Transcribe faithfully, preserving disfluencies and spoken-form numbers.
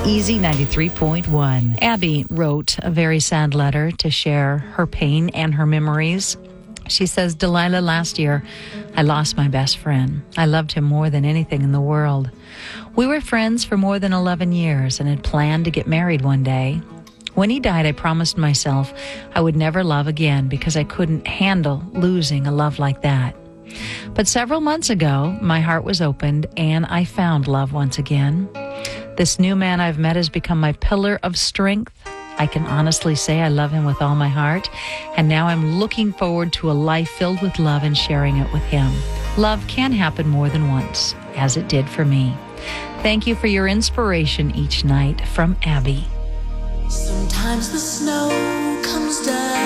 Easy ninety-three point one. Abby wrote a very sad letter to share her pain and her memories. She says, Delilah, last year, I lost my best friend. I loved him more than anything in the world. We were friends for more than eleven years and had planned to get married one day. When he died, I promised myself I would never love again because I couldn't handle losing a love like that. But several months ago, my heart was opened and I found love once again. This new man I've met has become my pillar of strength. I can honestly say I love him with all my heart, and now I'm looking forward to a life filled with love and sharing it with him. Love can happen more than once, as it did for me. Thank you for your inspiration each night. From Abby. Sometimes the snow comes down.